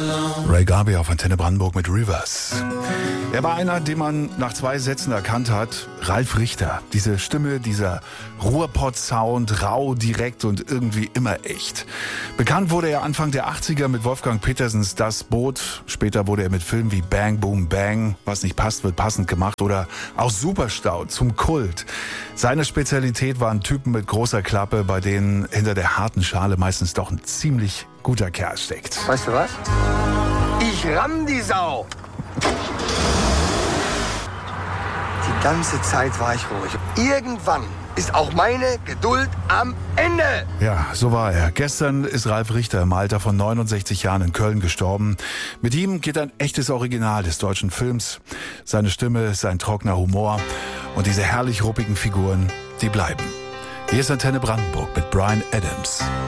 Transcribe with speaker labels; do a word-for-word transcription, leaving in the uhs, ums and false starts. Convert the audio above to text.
Speaker 1: Ray Garvey auf Antenne Brandenburg mit Rivers. Er war einer, den man nach zwei Sätzen erkannt hat. Ralf Richter. Diese Stimme, dieser Ruhrpott-Sound, rau, direkt und irgendwie immer echt. Bekannt wurde er Anfang der achtziger mit Wolfgang Petersens Das Boot. Später wurde er mit Filmen wie Bang Boom Bang, Was nicht passt, wird passend gemacht, oder auch Superstau zum Kult. Seine Spezialität waren Typen mit großer Klappe, bei denen hinter der harten Schale meistens doch ein ziemlich guter Kerl steckt.
Speaker 2: Weißt du was? Ich ramm die Sau! Die ganze Zeit war ich ruhig. Irgendwann ist auch meine Geduld am Ende.
Speaker 1: Ja, so war er. Gestern ist Ralf Richter im Alter von neunundsechzig Jahren in Köln gestorben. Mit ihm geht ein echtes Original des deutschen Films. Seine Stimme, sein trockener Humor und diese herrlich ruppigen Figuren, die bleiben. Hier ist Antenne Brandenburg mit Bryan Adams.